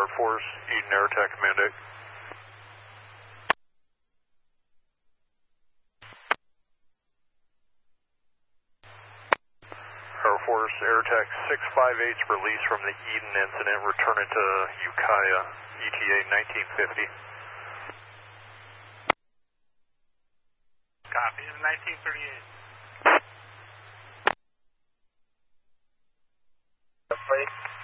Force, Eden Air Attack Command 8. Air Force, Air Attack 658's release from the Eden incident, returning to Ukiah, ETA 1950. Copy, 1938. Please.